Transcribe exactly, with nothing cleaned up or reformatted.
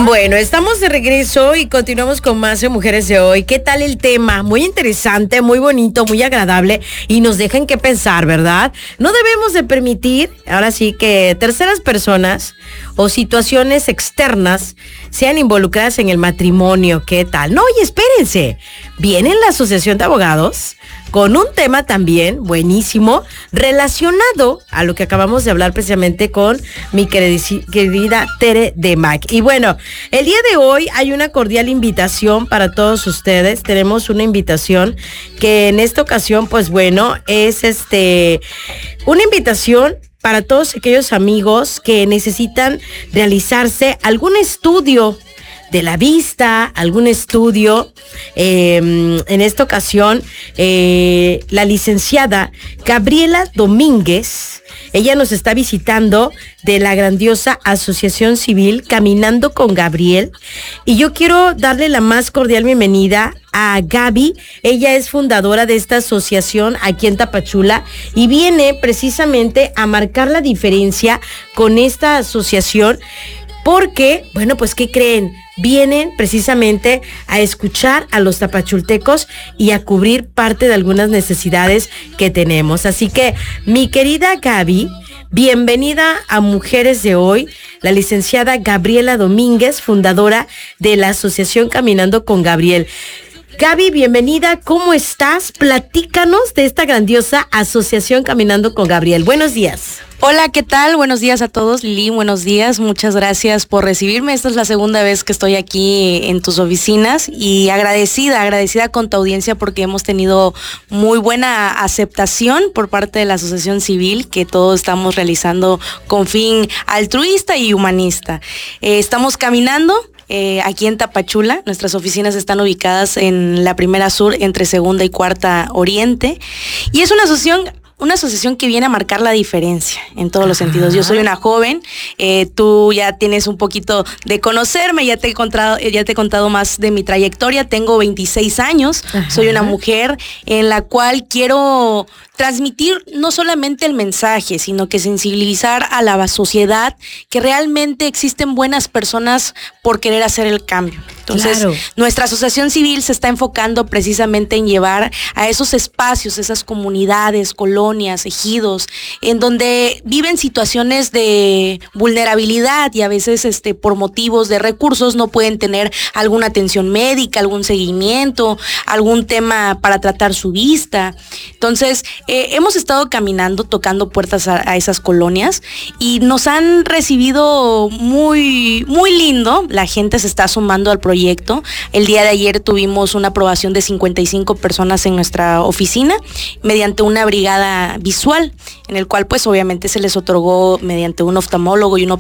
Bueno, estamos de regreso y continuamos con más de Mujeres de Hoy. ¿Qué tal el tema? Muy interesante, muy bonito, muy agradable y nos dejan que pensar, ¿verdad? No debemos de permitir, ahora sí, que terceras personas o situaciones externas sean involucradas en el matrimonio. ¿Qué tal? No, y espérense, viene la Asociación de Abogados con un tema también buenísimo relacionado a lo que acabamos de hablar precisamente con mi querida Tere Demac. Y bueno, el día de hoy hay una cordial invitación para todos ustedes. Tenemos una invitación que en esta ocasión, pues bueno, es este una invitación para todos aquellos amigos que necesitan realizarse algún estudio de la vista, algún estudio. Eh, en esta ocasión, eh, la licenciada Gabriela Domínguez, ella nos está visitando de la grandiosa Asociación Civil Caminando con Gabriel. Y yo quiero darle la más cordial bienvenida a Gaby. Ella es fundadora de esta asociación aquí en Tapachula y viene precisamente a marcar la diferencia con esta asociación. Porque, bueno, pues, ¿qué creen? Vienen precisamente a escuchar a los tapachultecos y a cubrir parte de algunas necesidades que tenemos. Así que, mi querida Gaby, bienvenida a Mujeres de Hoy, la licenciada Gabriela Domínguez, fundadora de la Asociación Caminando con Gabriel. Gaby, bienvenida, ¿cómo estás? Platícanos de esta grandiosa Asociación Caminando con Gabriel. Buenos días. Hola, ¿qué tal? Buenos días a todos, Lili, buenos días, muchas gracias por recibirme. Esta es la segunda vez que estoy aquí en tus oficinas y agradecida, agradecida con tu audiencia porque hemos tenido muy buena aceptación por parte de la Asociación Civil que todos estamos realizando con fin altruista y humanista. Eh, estamos caminando Eh, aquí en Tapachula. Nuestras oficinas están ubicadas en la Primera Sur, entre Segunda y Cuarta Oriente, y es una asociación Una asociación que viene a marcar la diferencia en todos los sentidos. Yo soy una joven, eh, tú ya tienes un poquito de conocerme, ya te he contado, ya te he contado más de mi trayectoria. Tengo veintiséis años, Ajá. Soy una mujer en la cual quiero transmitir no solamente el mensaje, sino que sensibilizar a la sociedad que realmente existen buenas personas por querer hacer el cambio. Entonces, claro, nuestra asociación civil se está enfocando precisamente en llevar a esos espacios, esas comunidades, colonias, ejidos, en donde viven situaciones de vulnerabilidad y a veces este, por motivos de recursos no pueden tener alguna atención médica, algún seguimiento, algún tema para tratar su vista. Entonces, eh, hemos estado caminando, tocando puertas a, a esas colonias y nos han recibido muy, muy lindo. La gente se está sumando al proyecto. El día de ayer tuvimos una aprobación de cincuenta y cinco personas en nuestra oficina mediante una brigada visual, en el cual pues obviamente se les otorgó mediante un oftalmólogo y un